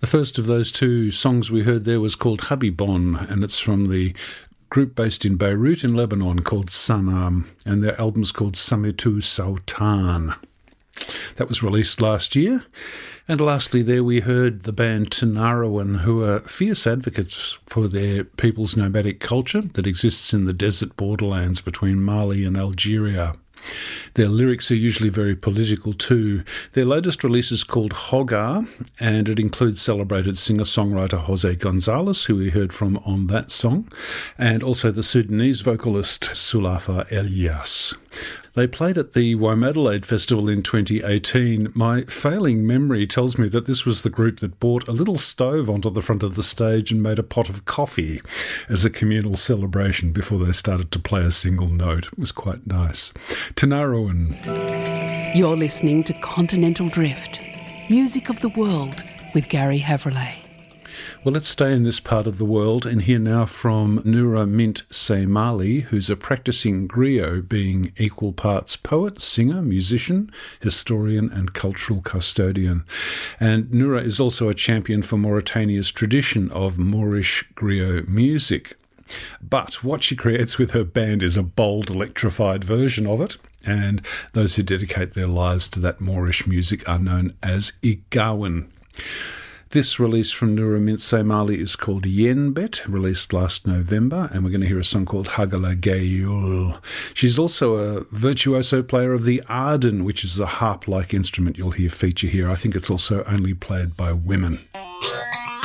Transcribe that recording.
The first of those two songs we heard there was called Habibon, and it's from the group based in Beirut in Lebanon called Sanam, and their album's called Sametu Sautan. That was released last year. And lastly there we heard the band Tanarawan, who are fierce advocates for their people's nomadic culture that exists in the desert borderlands between Mali and Algeria. Their lyrics are usually very political too. Their latest release is called Hogar, and it includes celebrated singer-songwriter Jose Gonzalez, who we heard from on that song, and also the Sudanese vocalist Sulafa Elias. They played at the Womadelaide Festival in 2018. My failing memory tells me that this was the group that brought a little stove onto the front of the stage and made a pot of coffee as a communal celebration before they started to play a single note. It was quite nice. Tanarawan. You're listening to Continental Drift, music of the world with Gary Havrillay. Well, let's stay in this part of the world and hear now from Noura Mint Seymali, who's a practicing griot, being equal parts poet, singer, musician, historian and cultural custodian. And Noura is also a champion for Mauritania's tradition of Moorish griot music. But what she creates with her band is a bold, electrified version of it, and those who dedicate their lives to that Moorish music are known as Igawin. This release from Noura Mint Seymali is called Yenbet, released last November, and we're going to hear a song called Hagala Gayul. She's also a virtuoso player of the Arden, which is a harp-like instrument you'll hear feature here. I think it's also only played by women.